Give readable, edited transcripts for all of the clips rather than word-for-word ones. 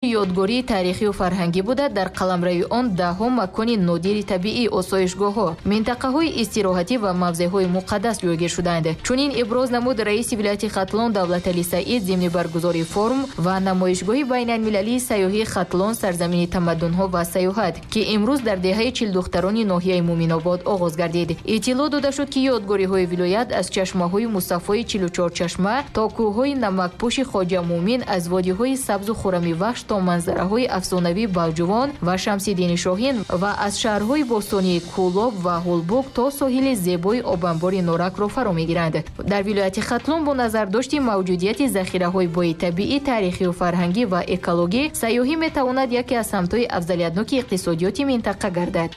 ёдгории таърихию фарҳангӣ буда дар қаламрави он даҳҳо макони нодири табиӣ, осоишгоҳҳо, минтақаҳои истироҳатӣ ва мавзеъҳои муқаддас ҷойгир шудаанд. Чунин иброз намуд раиси вилояти Хатлон Давлаталӣ Саид зимни баргузории форум ва намоишгоҳи байналмилалии сайёҳии Хатлон сарзамини тамаддунҳо ва сайёҳат, ки имрӯз дар деҳаи Чилдухтарони ноҳияи Муминобод оғоз гардид. Иттилоъ дода шуд, ки ёдгориҳои вилоят аз чашмаҳои Мусаффои 44 чашма то кӯҳҳои намакпӯши Хоҷа Муъмин, аз водиҳои сабзу хуррами вахш то манзараҳои афсонавии Балҷувон ва Шамсиддини Шоҳин ва аз шаҳрҳои бостонии Кӯлоб ва Ҳулбуг то соҳили зебои обанбори Норакро фаро мегиранд. Дар вилояти Хатлон бо назардошти мавҷудияти захираҳои бои табиӣ, таърихию фарҳангӣ ва экологӣ, сайёҳӣ метавонад яке аз самтҳои афзалиятноки иқтисодиёти минтақа гардад.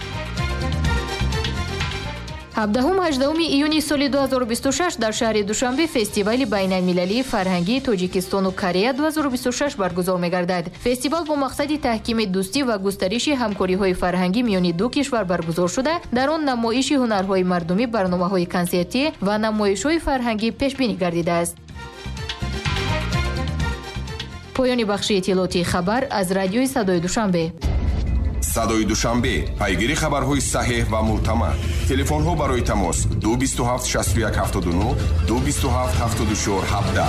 17-18 июни соли 2026 дар шаҳри Душанбе фестивали байналмилалии фарҳангии Тоҷикистону Корея 2026 баргузор мегардад. Фестивал бо мақсади таҳкими дӯстӣ ва густариши ҳамкориҳои фарҳангӣ миёни ду кишвар баргузор шуда, дар он намоиши ҳунарҳои мардумӣ, барномаҳои консертӣ ва намоишҳои фарҳангӣ пешбинӣ гардидааст. поёни бахши иттилоъоти хабар аз радиои Садои Душанбе. Садои Душанбе, пайгири хабарҳои саҳеҳ ва мӯътамад. Телефонҳо барои тамос 227 61 79 227 74 17.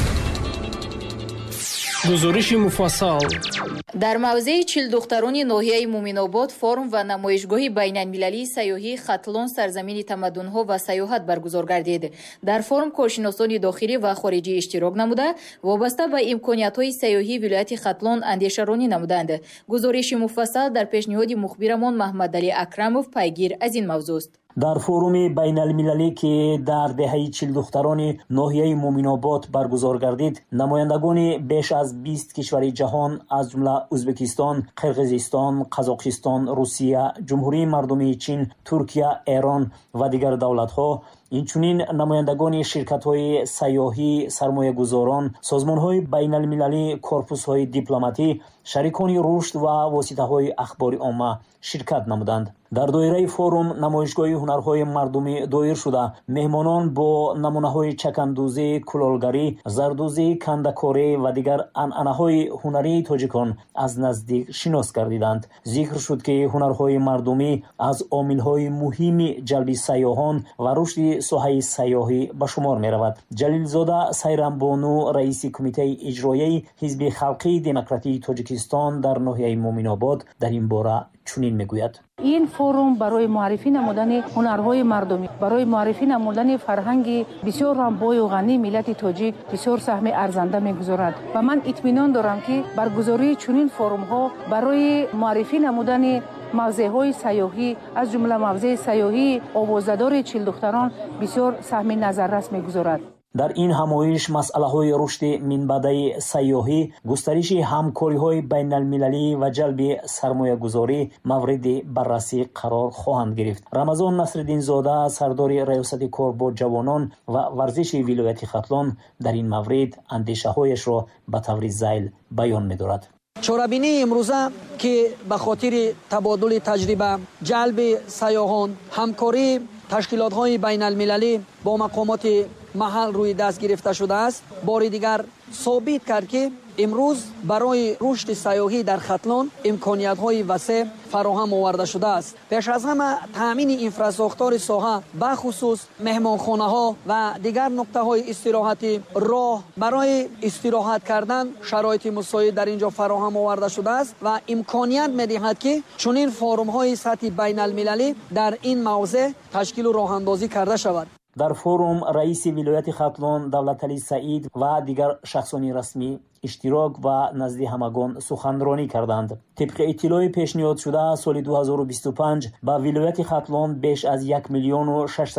гузориши муфассал. дар мавзеи Чилдухтарони ноҳияи Муминобод форум ва намоишгоҳи байналмилалии сайёҳии Хатлон сарзамини тамаддунҳо ва сайёҳат баргузор гардид. дар форум коршиносони дохилӣ ва хориҷӣ иштирок намуда, вобаста ба имкониятҳои сайёҳии вилояти Хатлон андешаронӣ намуданд. гузориши муфассал дар пешниҳоди мухбирамон Маҳмадалӣ Акрамов пайгир аз ин мавзӯст. дар форуми байналмилалӣ, ки дар деҳаи Чилдухтарони ноҳияи Муминобод баргузор гардид, намояндагони беш аз 20 кишвари ҷаҳон аз ҷумла Ӯзбекистон, Қирғизистон, Қазоқистон, Русия, Ҷумҳурии Мардумии Чин, Туркия, Эрон ва дигар давлатҳо, инчунин намояндагони ширкатҳои сайёҳӣ, сармоягузорон, созмонҳои байналмилалӣ, корпусҳои дипломатӣ, шарикони рушд ва воситаҳои ахбори омма ширкат намуданд. дар доираи форум намоишгоҳи ҳунарҳои мардумӣ доир шуда, меҳмонон бо намунаҳои чакандӯзӣ, кулолгарӣ, зардӯзӣ, кандакорӣ ва дигар анъанаҳои ҳунарии тоҷикон аз наздик шинос гардиданд. зикр шуд, ки ҳунарҳои мардумӣ аз омилҳои муҳими ҷалби сайёҳон ва рушди соҳаи сайёҳӣ ба шумор меравад. ҷалилзода Сайрамбону, раиси кумитаи иҷроияи ҳизби халқии демократии Тоҷикистон дар ноҳияи Муминобод дар ин бора чунин мегӯяд. این فروم برای معرفی نمودن هنرهای مردمی، برای معرفی نمودن فرهنگ بسیار هم بای و غنی ملت تاجیک بسیار سهم ارزنده میگذارد و من اطمینان دارم که برگزاری چنین فروم ها برای معرفی نمودن موضع‌های سیاحی از جمله موضع سیاحی آوازدار چیلدختران بسیار سهم نظررس میگذارد. дар ин ҳамоиш масъалаҳои рушди минбаъдаи сайёҳӣ, густариши ҳамкориҳои байналмилалӣ ва ҷалби сармоягузорӣ мавриди баррасӣ қарор хоҳанд гирифт. Рамазон Насриддинзода, сардори раёсати кор бо ҷавонон ва варзиши вилояти Хатлон, дар ин маврид андешаҳояшро ба таври зайл баён медорад. чорабинии имрӯза, ки ба хотири табодули таҷриба, ҷалби сайёҳон, ҳамкории ташкилотҳои байналмилалӣ бо мақомоти маҳал рӯи даст гирифта шудааст, бори дигар собит кард, ки имрӯз барои рушди сайёҳӣ дар Хатлон имкониятҳои васеъ фароҳам оварда шудааст. пеш аз ҳама таъмини инфрасохтори соҳа, бахусус меҳмонхонаҳо ва дигар нуқтаҳои истироҳатӣ, роҳ барои истироҳат кардан шароити мусоид дар ин ҷо фароҳам оварда шудааст ва имконият медиҳад, ки чунин форумҳои сатҳи байналмилалӣ дар ин мавзеъ ташкилу роҳандозӣ карда шавад. дар форум раиси вилояти Хатлон Давлаталӣ Саид ва дигар шахсони расмӣ иштирок ва назди ҳамагон суханронӣ карданд. тибқи иттилои пешниҳодшуда, соли 2025 ба вилояти Хатлон беш аз 1 миллиону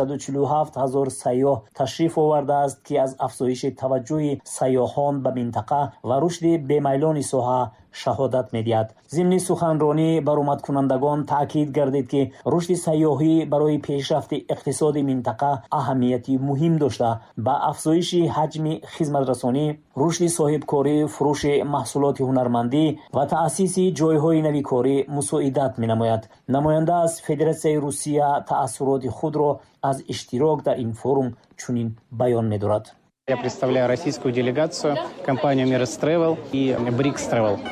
647 ҳазор сайёҳ ташриф овардааст, ки аз афзоиши таваҷҷӯҳи сайёҳон ба минтақа ва рушди бемайлони соҳа шаҳодат медиҳад. зимни суханронӣ баромадкунандагон таъкид гардид, ки рушди сайёҳӣ барои пешрафти иқтисоди минтақа аҳамияти муҳим дошта, ба афзоиши ҳаҷми хизматрасонӣ, рушди соҳибкорӣ, фурӯши маҳсулоти ҳунармандӣ ва таъсиси ҷойҳои нави корӣ мусоидат менамояд. намоянда аз Федератсияи Русия таассуроти худро аз иштирок дар ин форум чунин баён медорад. Я представляю российскую делегацию, компанию Мирас Travel и Брикс Travel.